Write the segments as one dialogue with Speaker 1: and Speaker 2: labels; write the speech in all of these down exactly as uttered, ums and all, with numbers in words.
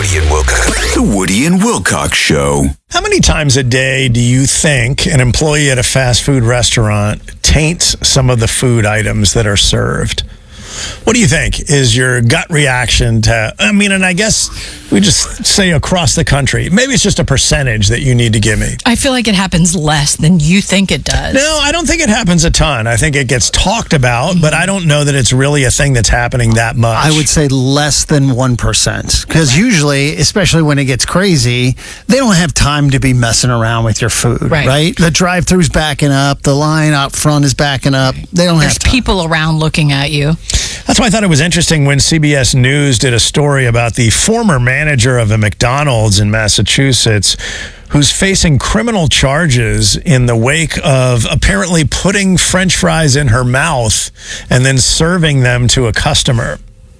Speaker 1: Woody and Wilcox. The Woody and Wilcox Show.
Speaker 2: How many times a day do you think an employee at a fast food restaurant taints some of the food items that are served? What do you think is your gut reaction to, I mean, and I guess we just say across the country, maybe it's just a percentage that you need to give me.
Speaker 3: I feel like it happens less than you think it does.
Speaker 2: No, I don't think it happens a ton. I think it gets talked about, mm-hmm. but I don't know that it's really a thing that's happening that much.
Speaker 4: I would say less than one percent. Because usually, especially when it gets crazy, they don't have time to be messing around with your food, right? right? The drive-thru's backing up. The line out front is backing up. They don't
Speaker 3: There's
Speaker 4: have time.
Speaker 3: people around looking at you.
Speaker 2: That's why I thought it was interesting when C B S News did a story about the former manager of a McDonald's in Massachusetts who's facing criminal charges in the wake of apparently putting French fries in her mouth and then serving them to a customer.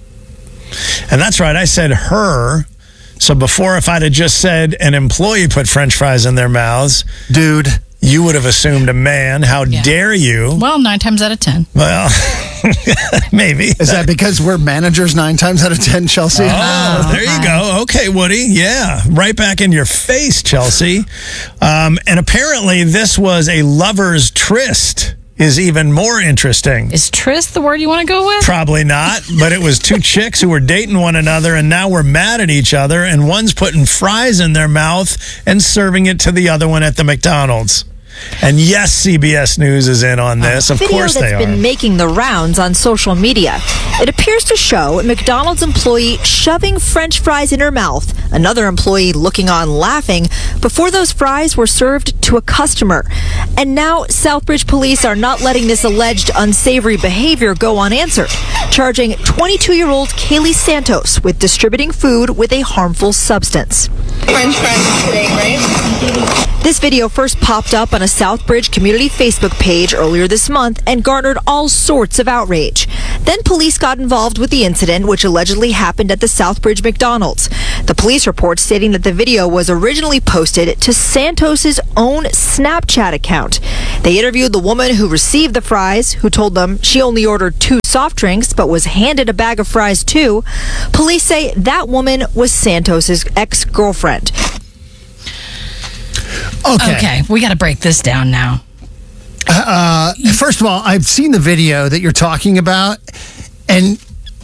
Speaker 2: And that's right, I said her. So before, if I'd have just said an employee put French fries in their mouths,
Speaker 4: dude,
Speaker 2: you would have assumed a man. How yeah. dare you?
Speaker 3: Well, nine times out of ten.
Speaker 2: Well, maybe.
Speaker 4: Is that because we're managers nine times out of ten, Chelsea?
Speaker 2: Oh, oh there you go. Okay, Woody. Yeah, right back in your face, Chelsea. Um, and apparently this was a lover's tryst. Is even more interesting.
Speaker 3: Is tryst the word you want to go with?
Speaker 2: Probably not, but it was two chicks who were dating one another and now we're mad at each other, and one's putting fries in their mouth and serving it to the other one at the McDonald's. And yes, C B S News is in on this. Of course they are.
Speaker 5: Video that's been making the rounds on social media. It appears to show a McDonald's employee shoving French fries in her mouth, another employee looking on laughing, before those fries were served to a customer. And now Southbridge police are not letting this alleged unsavory behavior go unanswered, charging twenty-two-year-old Kaylee Santos with distributing food with a harmful substance.
Speaker 6: French fries today, right?
Speaker 5: This video first popped up on a Southbridge community Facebook page earlier this month and garnered all sorts of outrage. Then police got involved with the incident, which allegedly happened at the Southbridge McDonald's. The police report stating that the video was originally posted to Santos's own Snapchat account. They interviewed the woman who received the fries, who told them she only ordered two soft drinks but was handed a bag of fries too. Police say that woman was Santos's ex-girlfriend.
Speaker 4: Okay.
Speaker 3: Okay, we got to break this down now.
Speaker 4: Uh, first of all, I've seen the video that you're talking about, and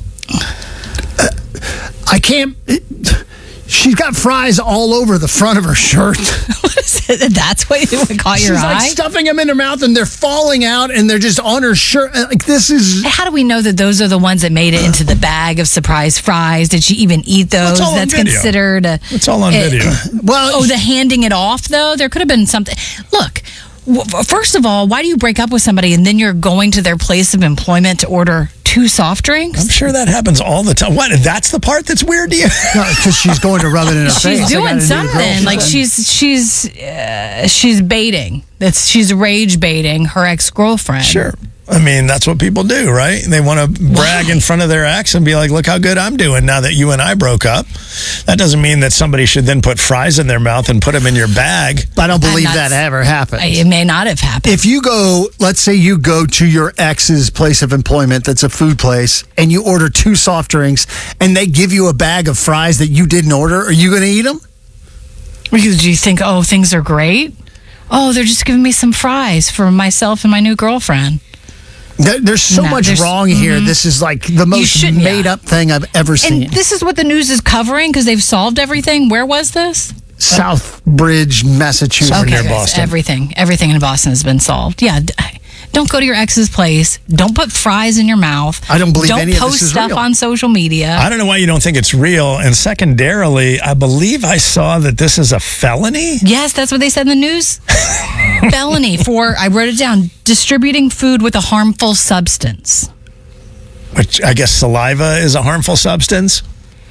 Speaker 4: uh, I can't. It, she's got fries all over the front of her shirt.
Speaker 3: What is it? That's what would caught your
Speaker 4: she's
Speaker 3: eye?
Speaker 4: She's like stuffing them in her mouth, and they're falling out, and they're just on her shirt. Like, this is.
Speaker 3: How do we know that those are the ones that made it into the bag of surprise fries? Did she even eat those?
Speaker 2: That's all
Speaker 3: That's
Speaker 2: on video.
Speaker 3: considered. A,
Speaker 2: it's all on
Speaker 3: it,
Speaker 2: video.
Speaker 4: Well,
Speaker 3: oh, the handing it off though. There could have been something. Look. First of all, why do you break up with somebody and then you're going to their place of employment to order two soft drinks?
Speaker 2: I'm sure that happens all the time. What? That's the part that's weird to you?
Speaker 4: No, because she's going to rub it in her
Speaker 3: she's
Speaker 4: face.
Speaker 3: She's doing something. Like she's she's uh, she's baiting. That's she's rage baiting her ex-girlfriend.
Speaker 2: Sure. I mean, that's what people do, right? They want to brag
Speaker 3: Why?
Speaker 2: in front of their ex and be like, look how good I'm doing now that you and I broke up. That doesn't mean that somebody should then put fries in their mouth and put them in your bag.
Speaker 4: I don't believe that ever happened.
Speaker 3: It may not have happened.
Speaker 4: If you go, let's say you go to your ex's place of employment that's a food place, and you order two soft drinks, and they give you a bag of fries that you didn't order, are you going to eat them?
Speaker 3: Do you think, oh, things are great? Oh, they're just giving me some fries for myself and my new girlfriend.
Speaker 4: There's so
Speaker 3: no,
Speaker 4: much
Speaker 3: there's,
Speaker 4: wrong here.
Speaker 3: Mm-hmm.
Speaker 4: This is like the most made
Speaker 3: yeah.
Speaker 4: up thing I've ever seen.
Speaker 3: And this is what the news is covering because they've solved everything. Where was this?
Speaker 4: Southbridge, Massachusetts.
Speaker 3: Okay,
Speaker 2: near
Speaker 3: guys,
Speaker 2: Boston.
Speaker 3: Everything, everything in Boston has been solved. Yeah. Don't go to your ex's place. Don't put fries in your mouth.
Speaker 4: I don't believe
Speaker 3: don't
Speaker 4: any of this
Speaker 3: post
Speaker 4: is
Speaker 3: stuff
Speaker 4: real.
Speaker 3: on social media.
Speaker 2: I don't know why you don't think it's real. And secondarily, I believe I saw that this is a felony.
Speaker 3: Yes, that's what they said in the news. Felony for, I wrote it down, distributing food with a harmful substance.
Speaker 2: Which I guess saliva is a harmful substance.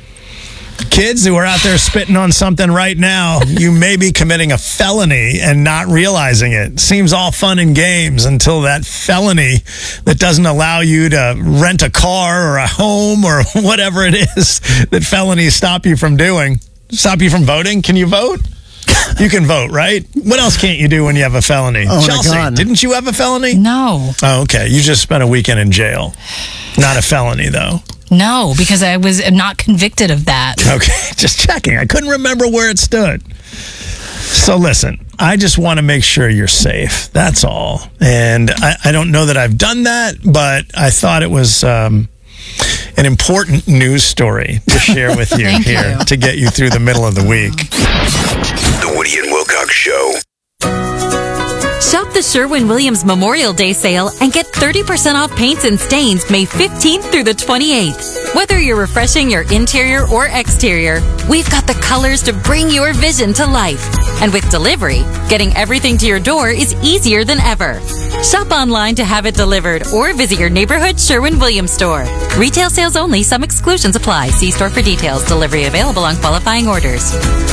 Speaker 2: Kids who are out there spitting on something right now, you may be committing a felony and not realizing it. Seems all fun and games until that felony that doesn't allow you to rent a car or a home or whatever it is that felonies stop you from doing. Stop you from voting? Can you vote? You can vote, right? What else can't you do when you have a felony?
Speaker 4: Oh,
Speaker 2: Chelsea, didn't you have a felony?
Speaker 3: No.
Speaker 2: Oh, okay. You just spent a weekend in jail. Not a felony, though.
Speaker 3: No, because I was am not convicted of that.
Speaker 2: Okay, just checking. I couldn't remember where it stood. So listen, I just want to make sure you're safe. That's all. And I, I don't know that I've done that, but I thought it was um, an important news story to share with you
Speaker 3: Thank
Speaker 2: here
Speaker 3: you.
Speaker 2: to get you through the middle of the week.
Speaker 1: The Woody and Wilcox Show.
Speaker 7: Shop the Sherwin-Williams Memorial Day sale and get thirty percent off paints and stains May fifteenth through the twenty-eighth. Whether you're refreshing your interior or exterior, we've got the colors to bring your vision to life. And with delivery, getting everything to your door is easier than ever. Shop online to have it delivered or visit your neighborhood Sherwin-Williams store. Retail sales only. Some exclusions apply. See store for details. Delivery available on qualifying orders.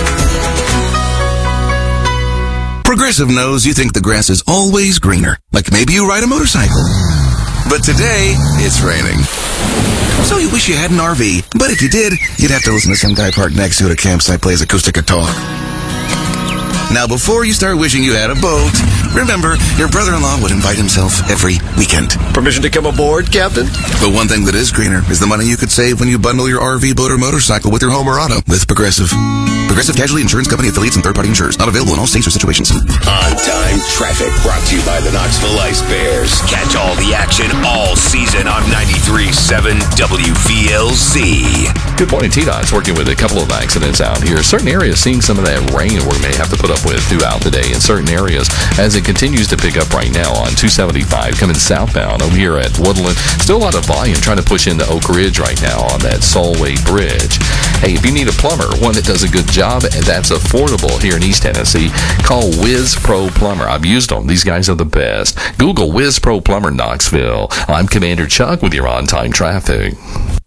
Speaker 8: Progressive knows you think the grass is always greener, like maybe you ride a motorcycle. But today, it's raining. So you wish you had an R V, but if you did, you'd have to listen to some guy parked next to you at a campsite plays acoustic guitar. Now, before you start wishing you had a boat, remember, your brother-in-law would invite himself every weekend.
Speaker 9: Permission to come aboard, Captain?
Speaker 8: But one thing that is greener is the money you could save when you bundle your R V, boat, or motorcycle with your home or auto with Progressive. Progressive Casualty Insurance Company affiliates and third-party insurers. Not available in all states or situations.
Speaker 9: On-time traffic brought to you by the Knoxville Ice Bears. Catch all the action all season on ninety-three point seven W V L Z.
Speaker 10: Good morning, T-Dot's working with a couple of accidents out here. Certain areas seeing some of that rain we may have to put up with throughout the day in certain areas as it continues to pick up right now on two seventy-five coming southbound over here at Woodland. Still a lot of volume trying to push into Oak Ridge right now on that Solway Bridge. Hey, if you need a plumber, one that does a good job and that's affordable here in East Tennessee, call Whiz Pro Plumber. I've used them. These guys are the best. Google Whiz Pro Plumber Knoxville. I'm Commander Chuck with your on-time traffic.